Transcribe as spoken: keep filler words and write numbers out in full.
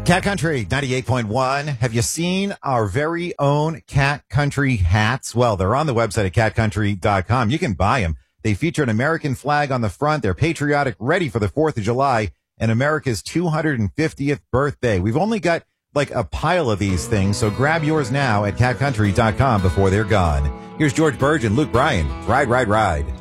Cat Country ninety-eight point one. Have you seen our very own Cat Country hats? Well, they're on the website at cat country dot com. You can buy them. They feature an American flag on the front. They're patriotic, ready for the fourth of July and America's two hundred fiftieth birthday. We've only got like a pile of these things, so grab yours now at cat country dot com before they're gone. Here's George Burge and Luke Bryan. Ride, ride, ride.